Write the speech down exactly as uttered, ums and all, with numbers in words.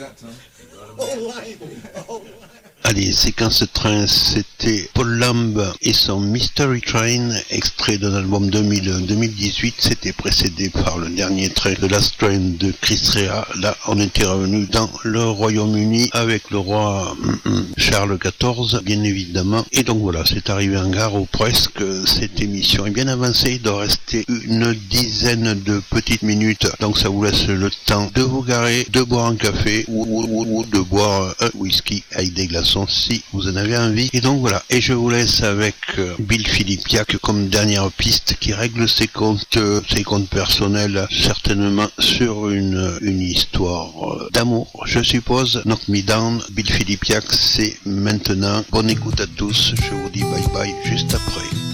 Allez, séquence train, c'était Paul Lamb et son Mystery Train, extrait d'un album deux mille, deux mille dix-huit. C'était précédé par le dernier train, The Last Train de Chris Rea. Là, on était revenu dans le Royaume-Uni avec le roi Charles quatorze, bien évidemment. Et donc voilà, c'est arrivé en gare ou presque. Cette émission est bien avancée. Il doit rester une dizaine de petites minutes. Donc ça vous laisse le temps de vous garer, de boire un café ou, ou, ou de boire un whisky avec des glaçons si vous en avez envie. Et donc voilà, et je vous laisse avec euh, Bill Filipiak comme dernière piste qui règle ses comptes, euh, ses comptes personnels, certainement sur une, une histoire euh, d'amour, je suppose. Knock Me Down, Bill Filipiak, c'est maintenant. Bonne écoute à tous, je vous dis bye bye juste après.